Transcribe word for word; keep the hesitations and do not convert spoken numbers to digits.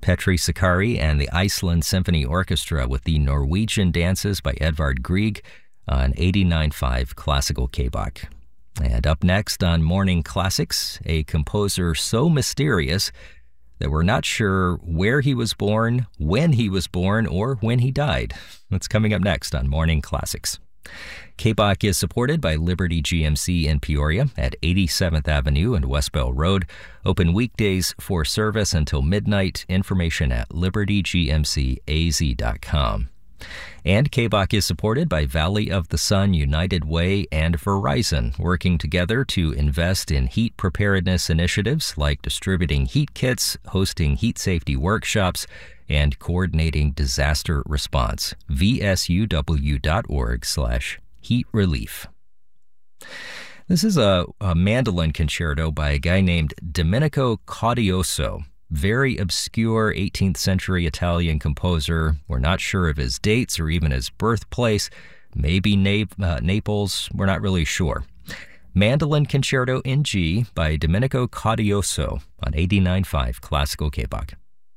Petri Sakari and the Iceland Symphony Orchestra with the Norwegian Dances by Edvard Grieg on eighty-nine point five Classical K B O C. And up next on Morning Classics, a composer so mysterious that we're not sure where he was born, when he was born, or when he died. That's coming up next on Morning Classics. K B O C is supported by Liberty G M C in Peoria at eighty-seventh Avenue and West Bell Road. Open weekdays for service until midnight. Information at liberty g m c a z dot com. And K B O C is supported by Valley of the Sun United Way and Verizon, working together to invest in heat preparedness initiatives like distributing heat kits, hosting heat safety workshops, and coordinating disaster response. V S U W dot org slash heat relief. This is a, a mandolin concerto by a guy named Domenico Caudioso. Very obscure eighteenth century Italian composer. We're not sure of his dates or even his birthplace. Maybe Na- uh, Naples. We're not really sure. Mandolin Concerto in G by Domenico Caudioso on eighty-nine point five Classical K B O C.